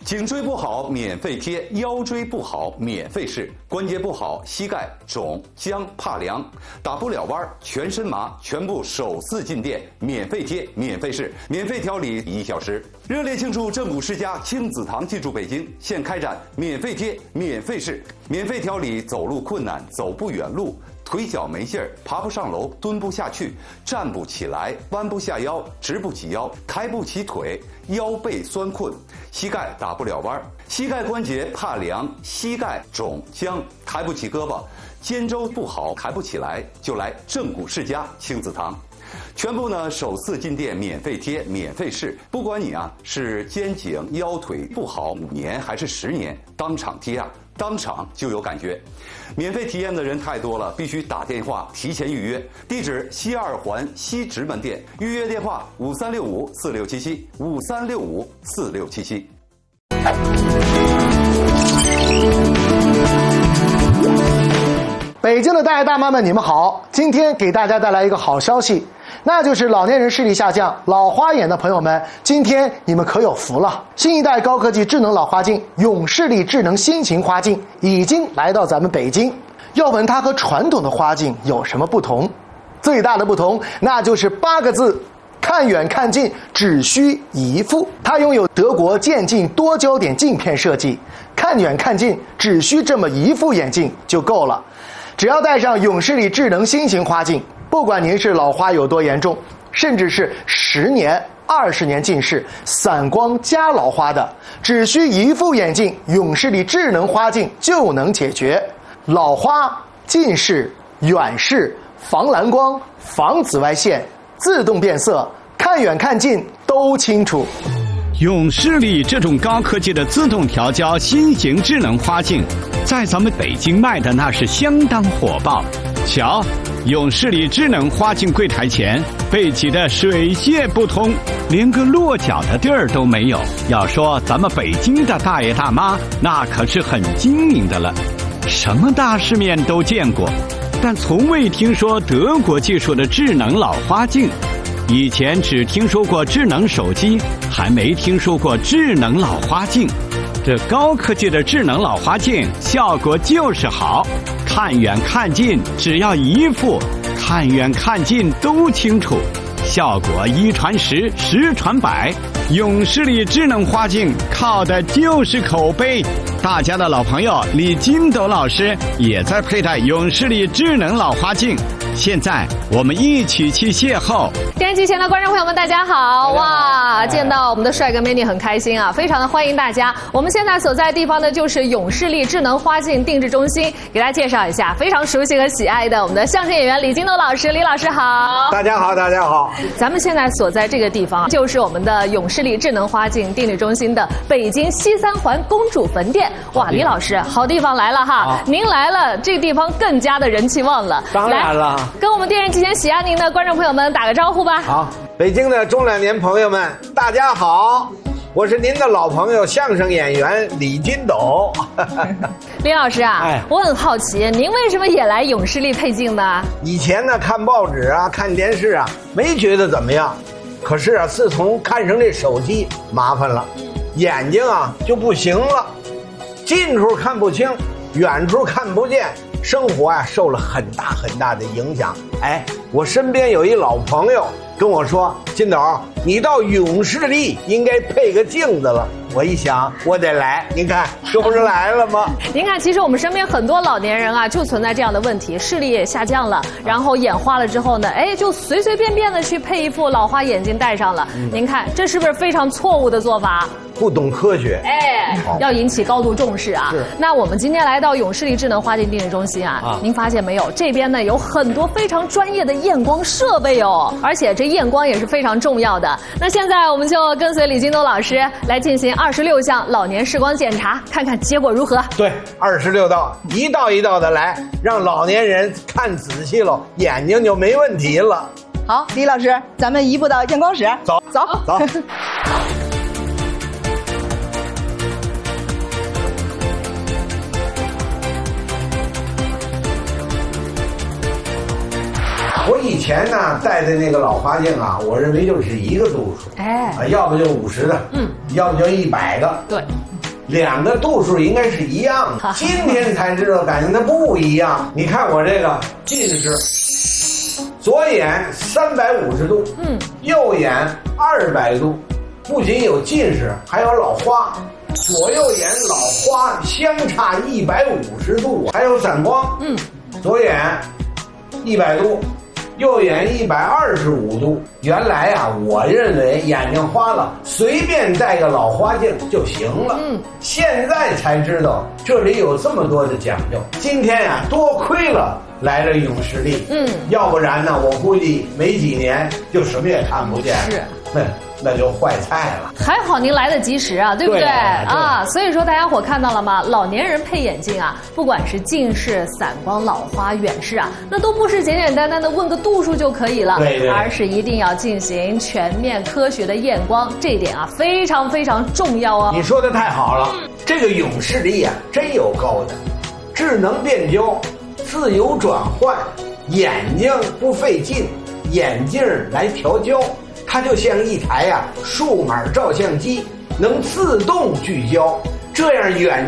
颈椎不好免费贴，腰椎不好免费试，关节不好膝盖肿僵怕凉，打不了弯全身麻，全部首次进店免费贴免费试，免费调理1小时。热烈庆祝正骨世家亲子堂进驻北京，现开展免费贴免费试，免费调理走路困难、走不远路、腿脚没劲儿、爬不上楼、蹲不下去、站不起来、弯不下腰、直不起腰、抬不起腿、腰背酸困、膝盖打不了弯、膝盖关节怕凉、膝盖肿僵、抬不起胳膊、肩周不好抬不起来，就来正骨世家亲子堂。全部呢首次进店免费贴免费试，不管你是肩颈腰腿不好5年还是10年，当场贴当场就有感觉。免费体验的人太多了，必须打电话提前预约。地址西2环西直门店，预约电话5365467753654677。 北京的大爷大妈们，你们好！今天给大家带来一个好消息，那就是老年人视力下降、老花眼的朋友们，今天你们可有福了！新一代高科技智能老花镜永视力智能新型花镜已经来到咱们北京。要问它和传统的花镜有什么不同？最大的不同，那就是8个字：看远看近，只需一副。它拥有德国渐进多焦点镜片设计，看远看近只需这么一副眼镜就够了。只要戴上永视力智能新型花镜，不管您是老花有多严重，甚至是10年、20年近视、散光加老花的，只需一副眼镜，永视力智能花镜就能解决老花、近视、远视、防蓝光、防紫外线、自动变色，看远看近都清楚。 永视力这种高科技的自动调焦新型智能花镜，在咱们北京卖的那是相当火爆。瞧，永视力智能花镜柜台前被挤得水泄不通，连个落脚的地儿都没有。要说咱们北京的大爷大妈，那可是很精明的了，什么大世面都见过，但从未听说德国技术的智能老花镜。以前只听说过智能手机，还没听说过智能老花镜。这高科技的智能老花镜效果就是好，看远看近只要一副，看远看近都清楚，效果1传10，10传100。永视力智能花镜靠的就是口碑。大家的老朋友李金斗老师也在佩戴永视力智能老花镜。现在我们一起去邂逅。 电视机前的观众朋友们，大家好！哇，见到我们的帅哥美女很开心啊，非常的欢迎大家。我们现在所在的地方呢，就是永视力智能花镜定制中心，给大家介绍一下，非常熟悉和喜爱的我们的相声演员李金斗老师，李老师好。 大家好，大家好。 咱们现在所在这个地方，就是我们的永视力智能花镜定制中心的北京西3环公主坟店。哇，李老师，好地方来了哈！您来了，这个地方更加的人气旺了。 当然了。 跟我们电视机前喜爱您的观众朋友们打个招呼吧。 好，北京的中老年朋友们，大家好，我是您的老朋友相声演员李金斗。 李老师啊，我很好奇，您为什么也来永视力配镜呢？ 以前呢，看报纸啊，看电视啊，没觉得怎么样，可是啊，自从看上这手机，麻烦了，眼睛啊就不行了，近处看不清，远处看不见。生活啊受了很大的影响。哎，我身边有一老朋友跟我说，金斗，你到永视力应该配个镜子了。我一想，我得来，您看这不是来了吗？ 您看，其实我们身边很多老年人啊，就存在这样的问题，视力也下降了，然后眼花了之后呢，哎，就随便的去配一副老花眼镜戴上了。您看，这是不是非常错误的做法？ 不懂科学， 哎，要引起高度重视啊！那我们今天来到永视力智能花镜定制中心啊，您发现没有？这边呢有很多非常专业的验光设备哦，而且这验光也是非常重要的。那现在我们就跟随李金斗老师来进行26项老年视光检查，看看结果如何。 对，26道，一道一道的来，让老年人看仔细了，眼睛就没问题了。 好，李老师，咱们移步到验光室， 走。我以前呢戴的那个老花镜啊，我认为就是一个度数，要不就50的，要不就100个。 对， 两个度数应该是一样的。今天才知道，感觉它不一样。你看我这个近视，左眼350度，右眼200度，不仅有近视，还有老花。左右眼老花相差150度，还有散光。左眼100度，右眼125度。原来啊，我认为眼睛花了，随便戴个老花镜就行了。现在才知道这里有这么多的讲究。今天啊，多亏了来了永视力。要不然呢，我估计没几年就什么也看不见了。是。那就坏菜了。 还好您来得及时啊，对不对？啊，所以说大家伙看到了吗？老年人配眼镜啊，不管是近视、散光、老花、远视啊，那都不是简简单单的问个度数就可以了，而是一定要进行全面科学的验光，这一点啊非常非常重要哦。 你说的太好了，这个永视力啊真有够的，智能变焦，自由转换，眼睛不费劲，眼镜来调焦。它就像一台数码照相机，能自动聚焦，这样远